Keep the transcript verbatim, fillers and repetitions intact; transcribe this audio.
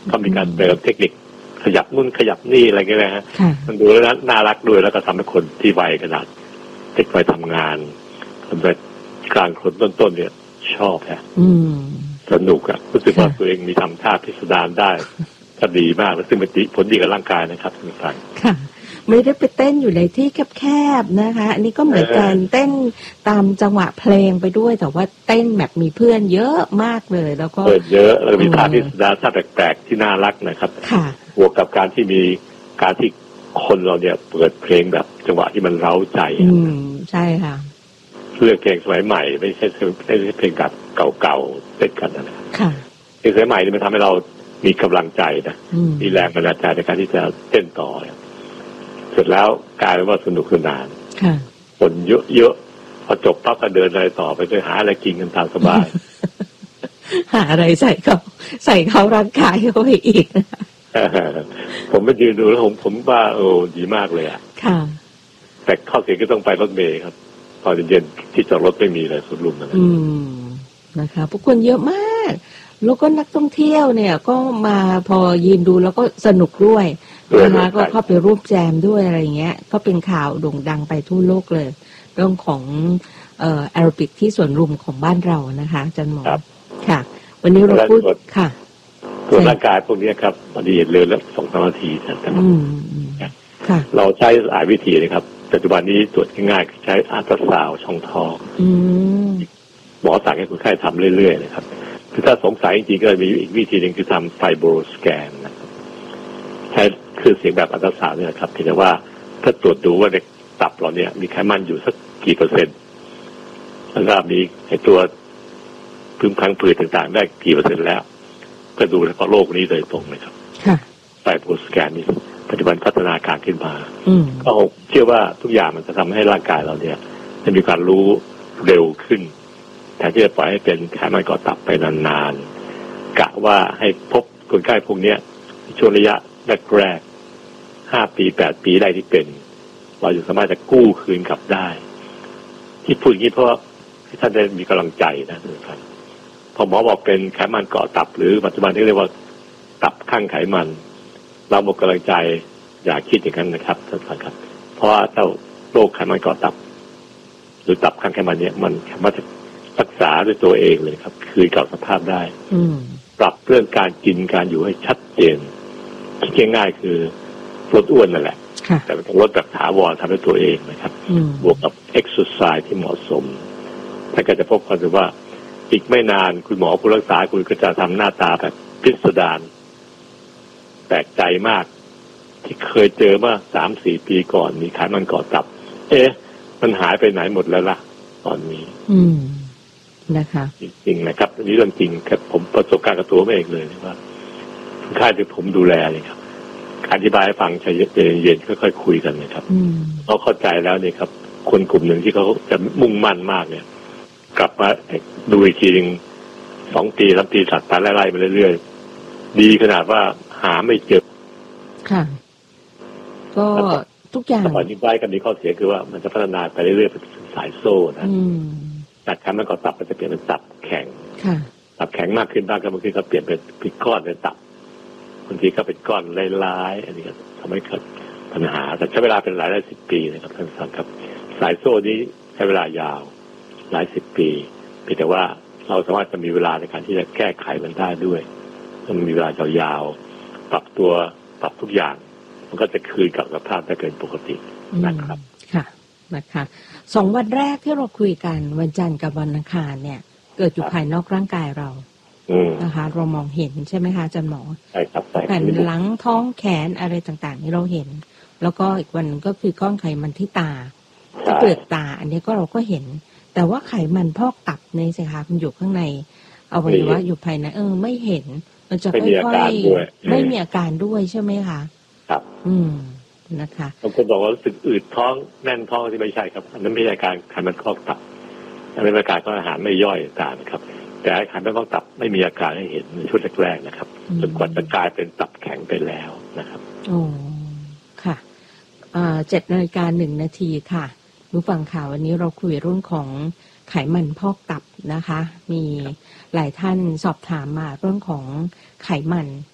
ก็มีการเติมเทคนิคขยับนู่นขยับนี่อะไรเงี้ยนะฮะมันดูแล้วน่ารักด้วยแล้วก็ทำให้คนที่วัยขนาดเด็กวัยทำงานสำหรับกลางคนต้นๆเนี่ยชอบฮะสนุกอะรู้สึกว่าตัวเองมีทำท่าพิสดารได้ก็ดีมากแล้วซึ่งเป็นผลดีกับร่างกายนะครับทุกท่านค่ะไม่ได้ไปเต้นอยู่ในที่แคบๆนะคะอันนี้ก็เหมือนกันเต้นตามจังหวะเพลงไปด้วยแต่ว่าเต้นแบบมีเพื่อนเยอะมากเลยแล้วก็เยอะแล้วมีท่าพิสดารท่าแปลกๆที่น่ารักนะครับค่ะบวกกับการที่มีการที่คนเราเนี่ยเปิดเพลงแบบจังหวะที่มันเร้าใจอืมใช่ค่ะเลือกเพลงสมัยใหม่ไม่ใช่ไม่ใช่เพลงแบบเก่าๆเต้นกันนะค่ะเพลงสมัยใหม่นี่มันทำให้เรามีกำลังใจนะมีแรงบันดาลใจในการที่จะเต้นต่อเสร็จแล้วกลายเป็นว่าสนุกสนานคนเยอะๆพอจบปั๊บก็เดินอะไรต่อไปไปหาอะไรกินกันตามสบายหาอะไรใส่เขาใส่เขาร่างกายเขาไปอีกผมไปยืนดูแล้วผมผมว่าโอ้ดีมากเลยอ่ะค่ะแต่ข้อเสียก็ต้องไปรถเมล์ครับตอนเย็นที่จอดรถไม่มีเลยสุดลุ่มนะอืมนะคะพวกคนเยอะมากแล้วก็นักท่องเที่ยวเนี่ยก็มาพอยืนดูแล้วก็สนุกด้วยนะคะก็เข้าไปรูปแจมด้วยอะไรเงี้ยก็เป็นข่าวโด่งดังไปทั่วโลกเลยเรื่องของเอ่อแอโรบิกที่สวนลุมของบ้านเรานะคะอาจารย์หมอค่ะวันนี้เราพูดค่ะตัวร่างกายพวกนี้ครับพอดีเร็วแล้วสองสามนาทีนะครับเราใช้หลายวิธีนะครับปัจจุบันนี้ตรวจง่ายๆใช้อัลตราซาวด์ช่องท้องหมอสั่งให้คนไข้ทำเรื่อยๆนะครับคือถ้าสงสัยจริงๆก็มีอีกวิธีหนึ่งคือทำไฟโบรสแกนนะครับใช้คือเสียงแบบอัลตราซาวด์เนี่ยครับเพียงแต่ว่าถ้าตรวจดูว่าในตับเราเนี่ยมีไขมันอยู่สักกี่เปอร์เซ็นต์แล้วก็มีไอ้ตัวพึมพังผืดต่างๆได้กี่เปอร์เซ็นต์แล้วก็ดูเฉพาะโรคนี้โดยตรงเลยครับไฟโบรสแกนนี่ปัจจุบันพัฒนาการขึ้นมาก็เชื่อว่าทุกอย่างมันจะทำให้ร่างกายเราเนี่ยจะมีการรู้เร็วขึ้นแทนที่จะปล่อยให้เป็นไขมันเกาะตับไปนานๆกะว่าให้พบคนไข้พวกนี้ช่วงระยะแรกๆห้าปีแปดปีได้ที่เป็นเราจะสามารถจะกู้คืนกลับได้ที่พูดอย่างนี้เพราะท่านได้มีกำลังใจนะทุกท่านพอหมอบอกเป็นไขมันเกาะตับหรือปัจจุบันที่เรียกว่าตับข้างไขมันเราหมดกำลังใจอย่าคิดอย่างนั้นนะครับท่านผู้ชมครับเพราะว่าเจ้าโรคไขมันเกาะตับหรือตับข้างไขมันเนี่ยมันสามารถรักษาด้วยตัวเองเลยครับคืนกลับสภาพได้ปรับเรื่องการกินการอยู่ให้ชัดเจนคิดง่ายๆคือลดอ้วนนั่นแหละแต่ต้องลดแบบถาวรทำด้วยตัวเองนะครับบวกกับเอ็กซ์ไซส์ที่เหมาะสมถ้าก็จะพบความว่าอีกไม่นานคุณหมอผู้รักษาคุณก็จะทำหน้าตาแบบพิสดารแปลกใจมากที่เคยเจอเมื่อสามสี่ปีก่อนมีไขมันเกาะตับเอ๊ะมันหายไปไหนหมดแล้วล่ะตอนนี้อืมนะคะจริงๆนะครับอันนี้เรื่องจริงครับผมประสบการณ์กับตัวเองเลยว่าค่ายที่ผมดูแลเลยครับอธิบายให้ฟังใจเย็นๆค่อยๆคุยกันนะครับเราเข้าใจแล้วเนี่ยครับคนกลุ่มหนึ่งที่เขาจะมุ่งมั่นมากเนี่ยกลับมาดูอีกทีนึงสองปีสามปีถัดไปไล่ๆมาเรื่อยๆดีขนาดว่าหาไม่เจอค่ะก็ทุกอย่างตอนนี้ไว้กันมีข้อเสียคือว่ามันจะพัฒนาไปเรื่อยๆเป็นสายโซ่นะตัดคันมันก็ตับมันจะเปลี่ยนเป็นตับแข็งตับแข็งมากขึ้นบ้างก็บางทีก็เปลี่ยนเป็นเป็นก้อนเป็นตับบางทีก็เป็นก้อนลายๆอันนี้ก็ทำให้เกิดปัญหาแต่ใช้เวลาเป็นหลายหลายสิบปีนะครับท่านผู้ชมครับสายโซ่นี้ใช้เวลายาวหลายสิบปีเพียงแต่ว่าเราสามารถจะมีเวลาในการที่จะแก้ไขมันได้ด้วยมันมีเวลายาวๆปรับตัวปรับทุกอย่างมันก็จะคืนกลับสภาพได้เป็นปกตินะครับค่ะนะคะสองวันแรกที่เราคุยกันวันจันทร์กับวันอังคารเนี่ยเกิดอยู่ภายนอกร่างกายเรานะคะเรามองเห็นใช่ไหมคะอาจารย์หมอใช่ครับแผ่นหลังท้องแขนอะไรต่างๆที่เราเห็นแล้วก็อีกวันก็คือก้อนไขมันที่ตาที่เปลือกตาอันนี้ก็เราก็เห็นแต่ว่าไขมันพอกตับในสิคะมันอยู่ข้างในอวัยวะอยู่ภายในเออไม่เห็นมันจะค่อยๆไม่มีอาการด้วยใช่ไหมคะครับอืมนะคะบางคนบอกว่ารู้สึกอืดท้องแน่นท้องที่ไม่ใช่ครับอันนั้นไม่ใช่อาการไขมันพอกตับอันนั้นเป็นอาการของอาหารไม่ย่อยต่างนะครับแต่ไขมันพอกตับไม่มีอาการให้เห็นในช่วงแรกๆนะครับจนกว่าจะกลายเป็นตับแข็งไปแล้วนะครับโอ้ค่ะอ่าเจ็ดนาฬิกาหนึ่งนาทีค่ะผู้ฟังข่าววันนี้เราคุยเรื่องของไขมันพอกตับนะคะมีหลายท่านสอบถามมาเรื่องของไขมัน